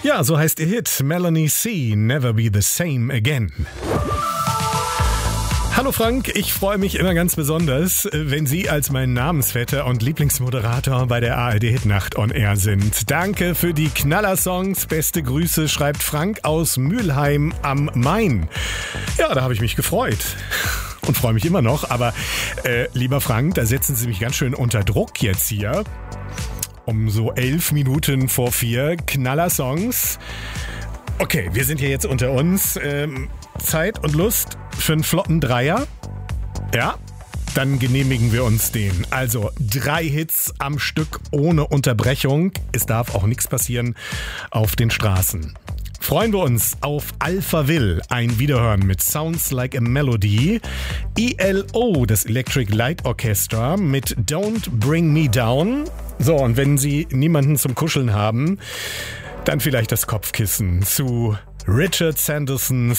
Ja, so heißt ihr Hit Melanie C. Never Be the Same Again. Hallo Frank, ich freue mich immer ganz besonders, wenn Sie als mein Namensvetter und Lieblingsmoderator bei der ARD Hitnacht on Air sind. Danke für die Knallersongs, beste Grüße, schreibt Frank aus Mülheim am Main. Ja, da habe ich mich gefreut. Und freue mich immer noch, aber lieber Frank, da setzen Sie mich ganz schön unter Druck jetzt hier. Um so 11 Minuten vor 4 Knallersongs. Okay, wir sind hier jetzt unter uns. Zeit und Lust für einen flotten Dreier? Ja, dann genehmigen wir uns den. Also 3 Hits am Stück ohne Unterbrechung. Es darf auch nichts passieren auf den Straßen. Freuen wir uns auf Alphaville, ein Wiederhören mit Sounds Like a Melody. ELO, das Electric Light Orchestra mit Don't Bring Me Down. So, und wenn Sie niemanden zum Kuscheln haben, dann vielleicht das Kopfkissen zu Richard Sandersons